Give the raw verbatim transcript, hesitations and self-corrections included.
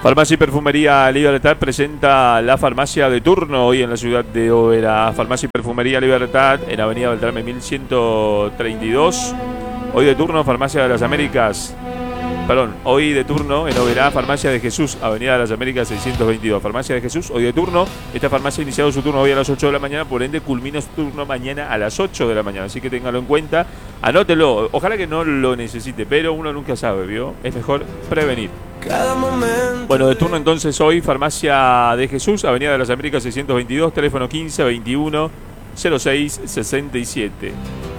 Farmacia y Perfumería Libertad presenta la farmacia de turno hoy en la ciudad de Oberá. Farmacia y Perfumería Libertad en Avenida Beltrame mil ciento treinta y dos. Hoy de turno, Farmacia de las Américas. Perdón, hoy de turno en Oberá, Farmacia de Jesús, Avenida de las Américas seiscientos veintidós. Farmacia de Jesús, hoy de turno. Esta farmacia ha iniciado su turno hoy a las ocho de la mañana, por ende culmina su turno mañana a las ocho de la mañana. Así que téngalo en cuenta, anótelo. Ojalá que no lo necesite, pero uno nunca sabe, ¿vio? Es mejor prevenir. Bueno, de turno entonces hoy, Farmacia de Jesús, Avenida de las Américas seiscientos veintidós, teléfono quince veintiuno cero seis sesenta y siete.